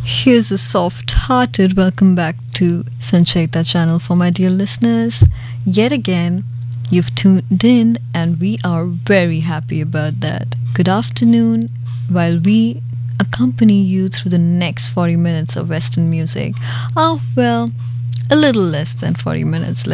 Here's a soft hearted welcome back to Sancheta channel for my dear listeners. Yet again, you've tuned in, and we are very happy about that. Good afternoon, while we accompany you through the next 40 minutes of Western music. Oh, well, a little less than 40 minutes.